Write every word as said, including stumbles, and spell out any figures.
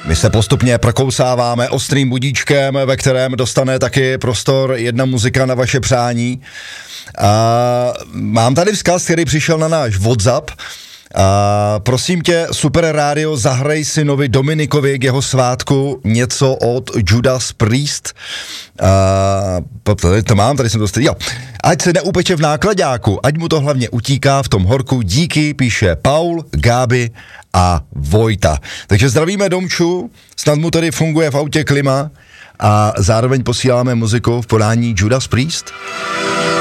My se postupně prokousáváme ostrým budíčkem, ve kterém dostane taky prostor jedna muzika na vaše přání. A mám tady vzkaz, který přišel na náš WhatsApp. A prosím tě, Super Rádio, zahraj synovi Dominikovi k jeho svátku něco od Judas Priest. A, tady to mám, tady jsem to stejný. Jo. Ať se neupeče v nákladáku, ať mu to hlavně utíká v tom horku. Díky, píše Paul, Gáby a Vojta. Takže zdravíme Domču, snad mu tady funguje v autě klima a zároveň posíláme muziku v podání Judas Priest.